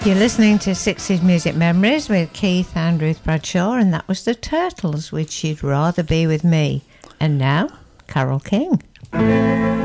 You're listening to 60s Music Memories with Keith and Ruth Bradshaw, and that was the Turtles with She'd Rather Be With Me. And now, Carole King.